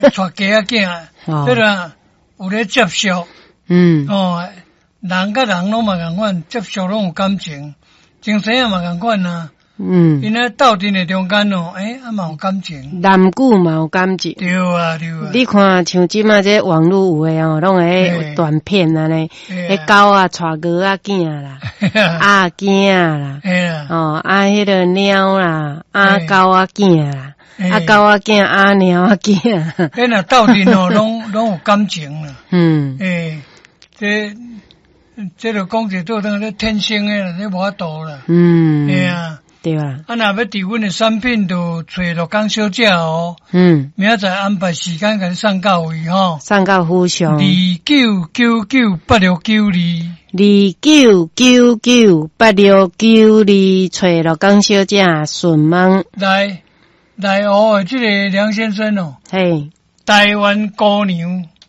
带家仔囝，这个有咧接受，人甲人拢嘛共款，接受拢有感情，精神也嘛共款啊。因咧斗阵的中间哦，嘛有感情， 男女嘛有感情。对啊。你看像即马这网络有诶哦，拢会有短片啊呢，迄狗啊带鹅啊囝啦，鸭囝啦，迄个猫啦，狗啊囝啦，狗啊囝猫啊囝。 迄若斗阵哦，拢有感情啦。这就讲一做当咧天生诶啦，这无法度啦。 对啊， 若要伫阮的产品就找鹿港小姐哦。明仔载安排时间甲你送到位吼。 送到府上。29998692，29998692，找鹿港小姐顺梦。 来哦，这个梁先生哦。 嘿。 台湾姑娘。